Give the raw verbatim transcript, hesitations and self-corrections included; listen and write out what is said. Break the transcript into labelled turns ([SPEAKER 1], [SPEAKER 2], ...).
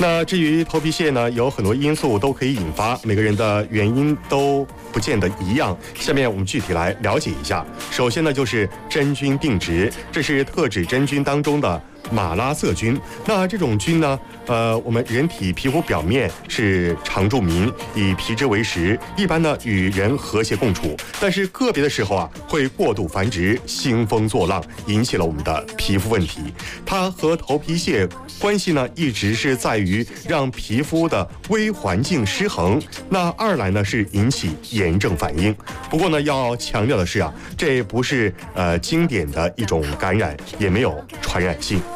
[SPEAKER 1] 那至于头皮屑呢，有很多因素都可以引发，每个人的原因都不见得一样。下面我们具体来了解一下。首先呢，就是真菌定植，这是特指真菌当中的马拉色菌。那这种菌呢，呃，我们人体皮肤表面是常住民，以皮脂为食，一般呢与人和谐共处。但是个别的时候啊，会过度繁殖，兴风作浪，引起了我们的皮肤问题。它和头皮屑关系呢，一直是在于让皮肤的微环境失衡。那二来呢，是引起炎症反应。不过呢，要强调的是啊，这不是呃经典的一种感染，也没有传染性。